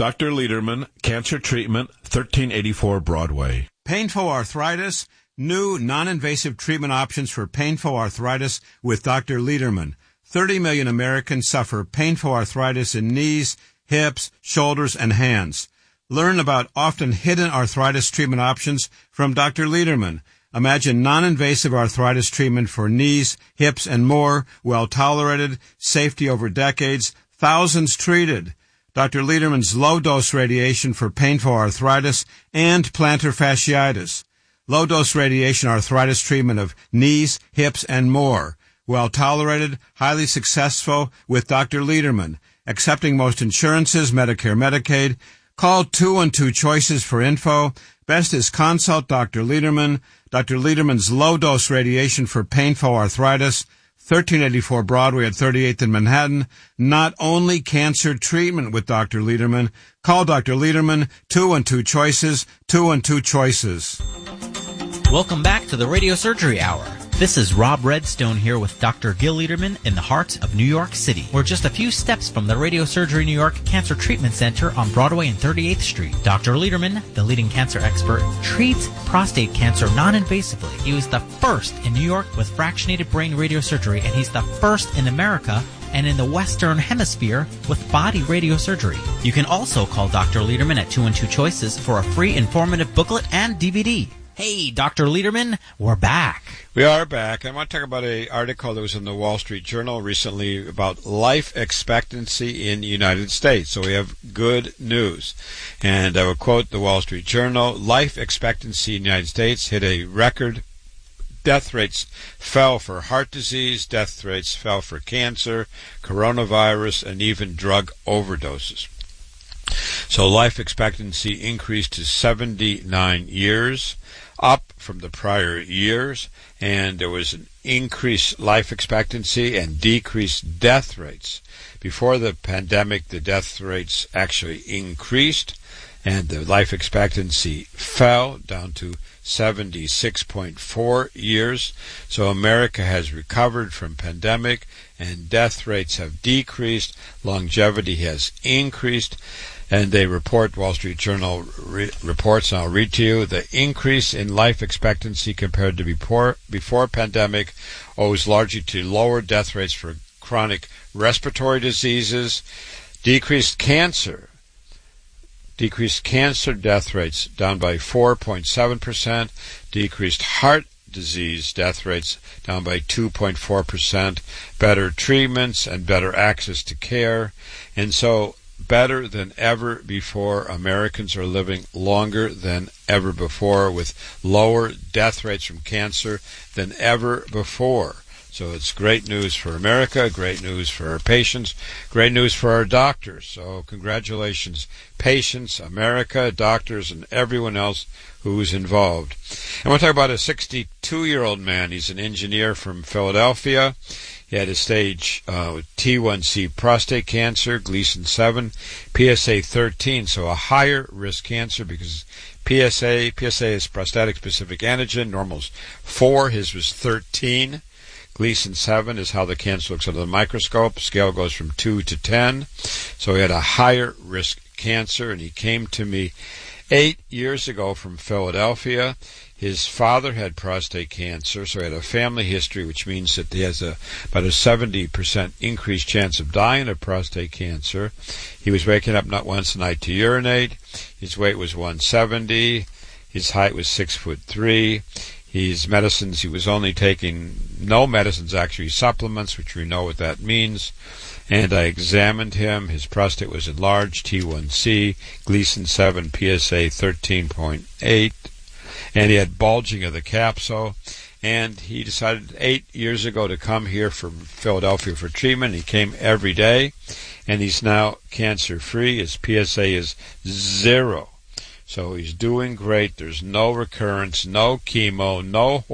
Dr. Lederman, Cancer Treatment, 1384 Broadway. Painful arthritis, new non-invasive treatment options for painful arthritis with Dr. Lederman. 30 million Americans suffer painful arthritis in knees, hips, shoulders, and hands. Learn about often hidden arthritis treatment options from Dr. Lederman. Imagine non-invasive arthritis treatment for knees, hips, and more, well-tolerated, safety over decades, thousands treated. Dr. Lederman's low-dose radiation for painful arthritis and plantar fasciitis. Low-dose radiation arthritis treatment of knees, hips, and more. Well-tolerated, highly successful with Dr. Lederman. Accepting most insurances, Medicare, Medicaid. Call 212 Choices for info. Best is consult Dr. Lederman. Dr. Lederman's low-dose radiation for painful arthritis, 1384 Broadway at 38th in Manhattan. Not only cancer treatment with Dr. Lederman. Call Dr. Lederman, 212 Choices, 212 Choices. Welcome back to the Radio Surgery Hour. This is Rob Redstone here with Dr. Gil Lederman in the heart of New York City. We're just a few steps from the Radio Surgery New York Cancer Treatment Center on Broadway and 38th Street. Dr. Lederman, the leading cancer expert, treats prostate cancer non-invasively. He was the first in New York with fractionated brain radiosurgery, and he's the first in America and in the Western Hemisphere with body radiosurgery. You can also call Dr. Lederman at 212 Choices for a free informative booklet and DVD. Hey, Dr. Lederman, we're back. We are back. I want to talk about an article that was in the Wall Street Journal recently about life expectancy in the United States. So we have good news. And I will quote the Wall Street Journal. Life expectancy in the United States hit a record. Death rates fell for heart disease. Death rates fell for cancer, coronavirus, and even drug overdoses. So life expectancy increased to 79 years, up from the prior years, and there was an increased life expectancy and decreased death rates. Before the pandemic, the death rates actually increased, and the life expectancy fell down to 76.4 years. So America has recovered from pandemic, and death rates have decreased, longevity has increased. And they report, Wall Street Journal reports, and I'll read to you, the increase in life expectancy compared to before pandemic owes largely to lower death rates for chronic respiratory diseases, decreased cancer death rates down by 4.7%, decreased heart disease death rates down by 2.4%, better treatments and better access to care. And so better than ever before, Americans are living longer than ever before with lower death rates from cancer than ever before. So it's great news for America, great news for our patients, great news for our doctors. So congratulations, patients, America, doctors, and everyone else who's involved. I want to talk about a 62-year-old man. He's an engineer from Philadelphia. He had a stage T1C prostate cancer, Gleason 7, PSA 13, so a higher risk cancer because PSA is prostatic specific antigen, normal's 4, his was 13. Gleason 7 is how the cancer looks under the microscope. Scale goes from 2 to 10. So he had a higher risk cancer, and he came to me 8 years ago from Philadelphia. His father had prostate cancer, so he had a family history, which means that he has about a 70% increased chance of dying of prostate cancer. He was waking up not once a night to urinate. His weight was 170. His height was 6'3". His medicines, he was only taking no medicines, actually supplements, which we know what that means. And I examined him. His prostate was enlarged, T1C, Gleason 7, PSA 13.8. And he had bulging of the capsule. And he decided 8 years ago to come here from Philadelphia for treatment. He came every day. And he's now cancer-free. His PSA is 0. So he's doing great. There's no recurrence, no chemo, no